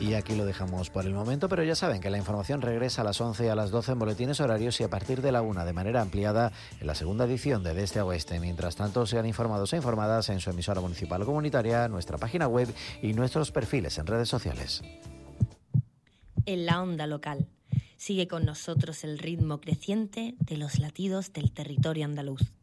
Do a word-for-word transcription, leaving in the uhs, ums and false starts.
Y aquí lo dejamos por el momento, pero ya saben que la información regresa a las once y a las doce en boletines horarios y a partir de la una de manera ampliada en la segunda edición de De Este a Oeste. Mientras tanto, sean informados e informadas en su emisora municipal o comunitaria, nuestra página web y nuestros perfiles en redes sociales. En la onda local. Sigue con nosotros el ritmo creciente de los latidos del territorio andaluz.